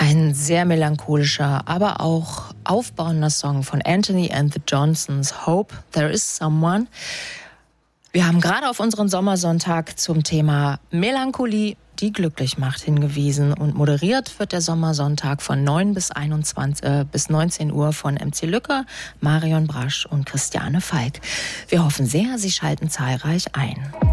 Ein sehr melancholischer, aber auch aufbauender Song von Anthony and the Johnsons, Hope There Is Someone. Wir haben gerade auf unseren Sommersonntag zum Thema Melancholie, die glücklich macht, hingewiesen. Und moderiert wird der Sommersonntag von 9 bis 19 Uhr von MC Lücke, Marion Brasch und Christiane Falk. Wir hoffen sehr, Sie schalten zahlreich ein.